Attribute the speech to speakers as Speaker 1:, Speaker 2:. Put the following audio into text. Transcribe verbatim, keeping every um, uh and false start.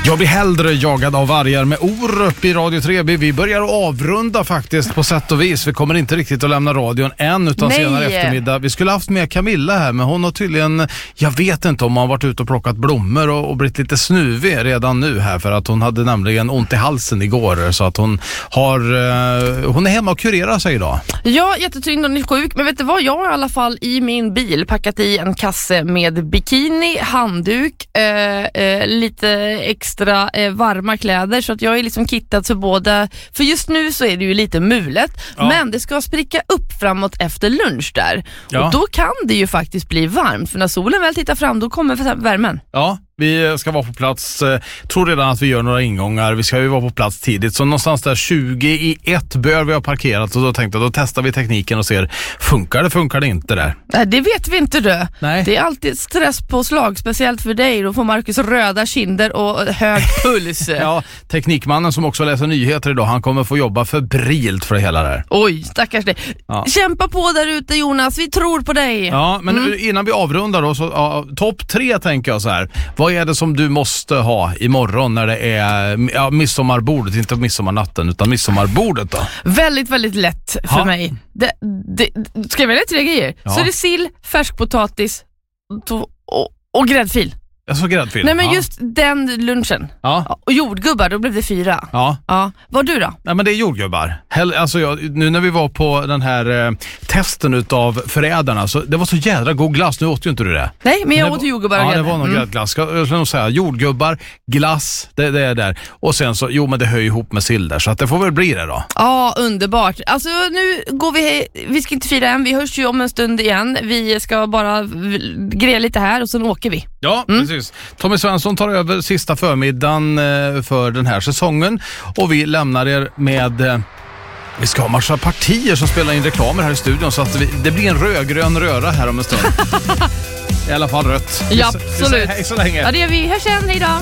Speaker 1: Jag blir hellre jagad av vargar med Orup i Radio tre B. Vi börjar avrunda faktiskt på sätt och vis. Vi kommer inte riktigt att lämna radion än utan
Speaker 2: Nej.
Speaker 1: senare eftermiddag. Vi skulle haft med Camilla här, men hon har tydligen, jag vet inte om hon har varit ute och plockat blommor och, och blivit lite snuvig redan nu här, för att hon hade nämligen ont i halsen igår, så att hon har eh, hon är hemma och kurerar sig idag.
Speaker 2: Ja, jättetyngd och är sjuk. Men vet du vad, jag har i alla fall i min bil packat i en kasse med bikini, handduk, eh, eh, lite extra eh, varma kläder, så att jag är liksom kittad för båda. För just nu så är det ju lite mulet, ja. Men det ska spricka upp framåt efter lunch där. Ja. Och då kan det ju faktiskt bli varmt, för när solen väl tittar fram då kommer värmen.
Speaker 1: Ja, vi ska vara på plats, eh, tror redan att vi gör några ingångar. Vi ska ju vara på plats tidigt, så någonstans där tjugo i ett bör vi ha parkerat, och då tänkte jag, då testar vi tekniken och ser, funkar det, funkar det inte där?
Speaker 2: Nej, det vet vi inte du.
Speaker 1: Nej.
Speaker 2: Det är alltid stresspåslag, speciellt för dig. Då får Marcus röda kinder och hög puls.
Speaker 1: Ja, teknikmannen som också läser nyheter idag, han kommer få jobba febrilt för det hela där.
Speaker 2: Oj, stackars dig.
Speaker 1: Ja.
Speaker 2: Kämpa på där ute, Jonas, vi tror på dig.
Speaker 1: Ja, men
Speaker 2: mm.
Speaker 1: innan vi avrundar då, så ja, topp tre tänker jag så här. Vad är det som du måste ha imorgon när det är ja, midsommarbordet, inte midsommarnatten utan midsommarbordet då?
Speaker 2: Väldigt, väldigt lätt för ha. mig. Det, det, ska jag välja tre grejer? Ja. Så är det sill, färskpotatis och, och, och gräddfil.
Speaker 1: Jag så gräddfil.
Speaker 2: Nej, men
Speaker 1: ja.
Speaker 2: just den lunchen.
Speaker 1: Ja.
Speaker 2: Och jordgubbar, då blev det fyra.
Speaker 1: Ja.
Speaker 2: Ja. Vad du då?
Speaker 1: Nej, men det är jordgubbar. Hell, alltså jag, nu när vi var på den här eh, testen utav förädarna, så det var så jädra god glass. Nu åt ju inte du det.
Speaker 2: Nej, men jag
Speaker 1: men
Speaker 2: åt det, jordgubbar.
Speaker 1: Ja, det var någon mm. gräddglass. Jag skulle nog säga jordgubbar, glass, det, det är där. Och sen så, jo men det hör ju ihop med sill där, så att det får väl bli det då.
Speaker 2: Ja, underbart. Alltså nu går vi, vi ska inte fira än, vi hörs ju om en stund igen. Vi ska bara greja lite här och sen åker vi.
Speaker 1: Ja, mm. precis. Tommy Svensson tar över sista förmiddagen för den här säsongen, och vi lämnar er med eh, vi ska ha massa partier som spelar in reklamer här i studion, så att vi, det blir en rödgrön röra här om en stund. I alla fall rött.
Speaker 2: Ja,
Speaker 1: vi,
Speaker 2: absolut.
Speaker 1: vi hej så länge.
Speaker 2: Ja, det gör vi. Hörs igen, hej då.